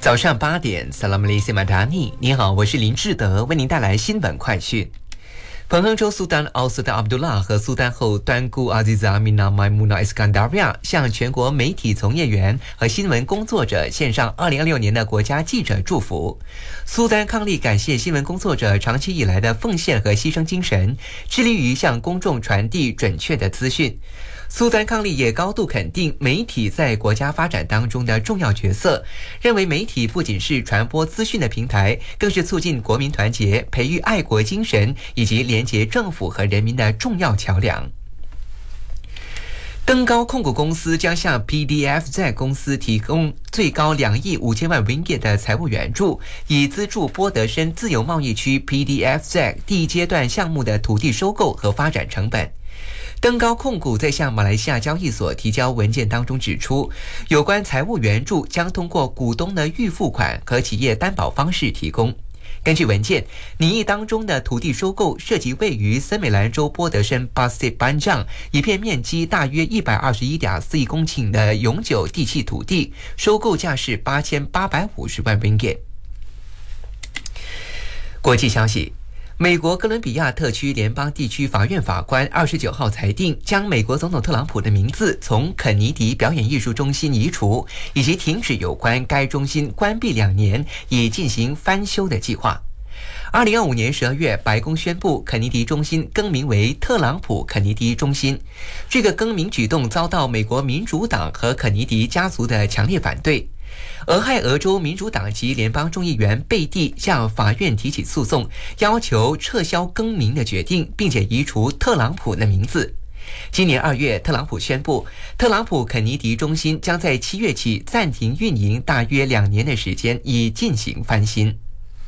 早上8点 Salam Malaysia Madani， 你好，我是林志德，为您带来新闻快讯。彭亨州苏丹奥斯丹阿卜杜拉和苏丹后端固阿兹扎米纳迈穆纳伊斯坎达瑞亚向全国媒体从业员和新闻工作者献上2026年的国家记者祝福。苏丹康利感谢新闻工作者长期以来的奉献和牺牲精神，致力于向公众传递准确的资讯。苏丹康利也高度肯定媒体在国家发展当中的重要角色，认为媒体不仅是传播资讯的平台，更是促进国民团结、培育爱国精神以及连结政府和人民的重要桥梁。登高控股公司将向 PDFZ 公司提供最高2亿5千万 ringgit 的财务援助，以资助波德申自由贸易区 PDFZ 第一阶段项目的土地收购和发展成本。登高控股在向马来西亚交易所提交文件当中指出，有关财务援助将通过股东的预付款和企业担保方式提供。根据文件，拟议当中的土地收购涉及位于森美兰州波德申巴斯班丈一片面积大约121.4亿公顷的永久地契土地，收购价是8850万 ringgit。国际消息，美国哥伦比亚特区联邦地区法院法官29号裁定，将美国总统特朗普的名字从肯尼迪表演艺术中心移除，以及停止有关该中心关闭2年以进行翻修的计划。2025年12月，白宫宣布肯尼迪中心更名为特朗普肯尼迪中心。这个更名举动遭到美国民主党和肯尼迪家族的强烈反对。俄亥俄州民主党籍联邦众议员贝蒂向法院提起诉讼，要求撤销更名的决定，并且移除特朗普的名字。今年2月，特朗普宣布，特朗普肯尼迪中心将在7月起暂停运营大约2年的时间，以进行翻新。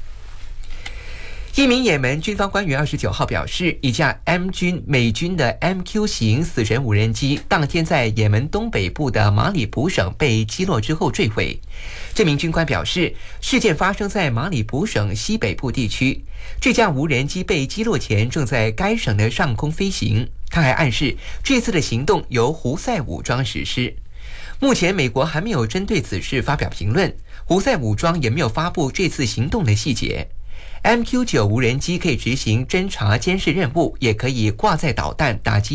一名也门军方官员29号表示，一架美军的 MQ 型死神无人机当天在也门东北部的马里卜省被击落之后坠毁。这名军官表示，事件发生在马里卜省西北部地区，这架无人机被击落前正在该省的上空飞行。他还暗示，这次的行动由胡塞武装实施。目前美国还没有针对此事发表评论，胡塞武装也没有发布这次行动的细节。MQ9 无人机可以执行侦察监视任务，也可以挂载导弹打击